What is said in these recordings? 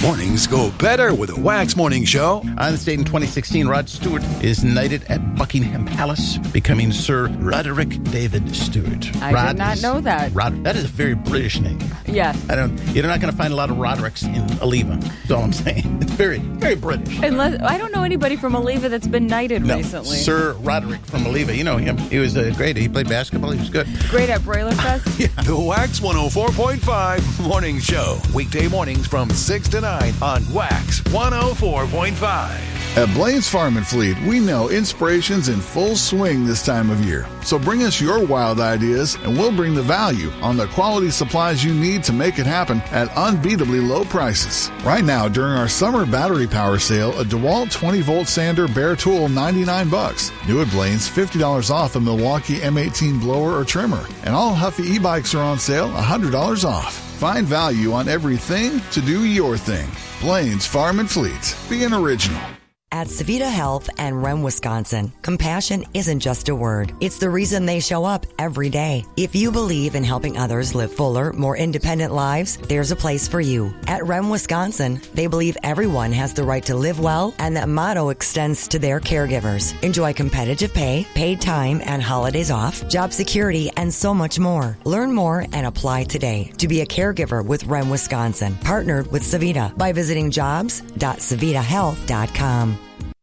Mornings go better with a Wax Morning Show. On the state in 2016, Rod Stewart is knighted at Buckingham Palace, becoming Sir Roderick David Stewart. I did not know that. That is a very British name. Yes. You're not going to find a lot of Rodericks in Aliva. That's all I'm saying. It's very, very British. Unless I don't know anybody from Aliva that's been knighted No, recently. Sir Roderick from Aliva. You know him. He was great. He played basketball. He was good. Great at Broiler Fest. Yeah. The Wax 104.5 Morning Show. Weekday mornings from 6 to 9 on Wax 104.5. At Blaine's Farm and Fleet, we know inspiration's in full swing this time of year. So bring us your wild ideas and we'll bring the value on the quality supplies you need to make it happen at unbeatably low prices. Right now, during our summer battery power sale, a DeWalt 20-volt sander bare tool, $99. New at Blaine's, $50 off a Milwaukee M18 blower or trimmer. And all Huffy e-bikes are on sale, $100 off. Find value on everything to do your thing. Blaine's Farm and Fleet. Be an original. At Savita Health and Rem, Wisconsin, compassion isn't just a word. It's the reason they show up every day. If you believe in helping others live fuller, more independent lives, there's a place for you. At Rem, Wisconsin, they believe everyone has the right to live well, and that motto extends to their caregivers. Enjoy competitive pay, paid time and holidays off, job security, and so much more. Learn more and apply today to be a caregiver with Rem, Wisconsin, partnered with Savita by visiting jobs.savitahealth.com.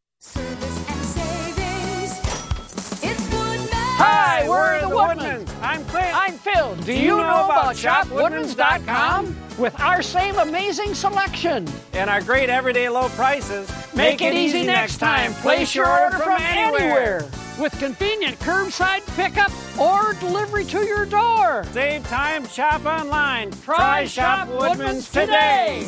Hi, we're the Woodmans. I'm Clint. I'm Phil. Do you know about ShopWoodmans.com? With our same amazing selection and our great everyday low prices, make it easy next time. Place your order from anywhere. With convenient curbside pickup or delivery to your door. Save time, shop online. Try Shop Woodmans today.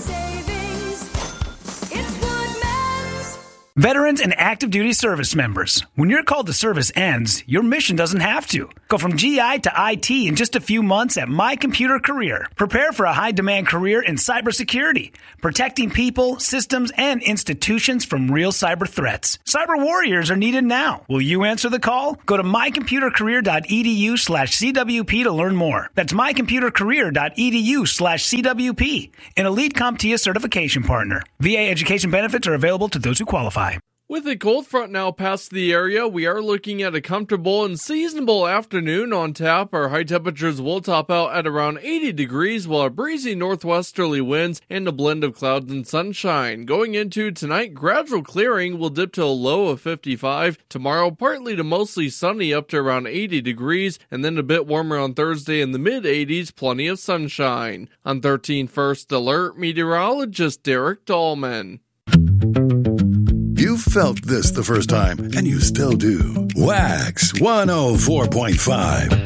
Veterans and active duty service members, when your call to service ends, your mission doesn't have to. Go from GI to IT in just a few months at My Computer Career. Prepare for a high-demand career in cybersecurity, protecting people, systems, and institutions from real cyber threats. Cyber warriors are needed now. Will you answer the call? Go to mycomputercareer.edu/CWP to learn more. That's mycomputercareer.edu/CWP, an elite CompTIA certification partner. VA education benefits are available to those who qualify. With a cold front now past the area, we are looking at a comfortable and seasonable afternoon on tap. Our high temperatures will top out at around 80 degrees, while a breezy northwesterly winds and a blend of clouds and sunshine. Going into tonight, gradual clearing will dip to a low of 55. Tomorrow, partly to mostly sunny up to around 80 degrees, and then a bit warmer on Thursday in the mid-80s, plenty of sunshine. On 13 First Alert, meteorologist Derek Dahlman. You felt this the first time, and you still do. Wax 104.5.